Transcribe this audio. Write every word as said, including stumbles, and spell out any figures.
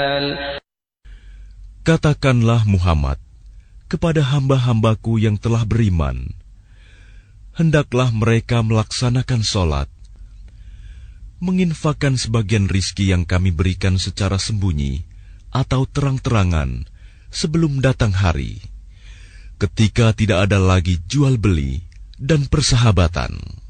Katakanlah Muhammad kepada hamba-hambaku yang telah beriman, hendaklah mereka melaksanakan sholat, menginfakkan sebagian rizki yang kami berikan secara sembunyi atau terang-terangan sebelum datang hari, ketika tidak ada lagi jual beli dan persahabatan.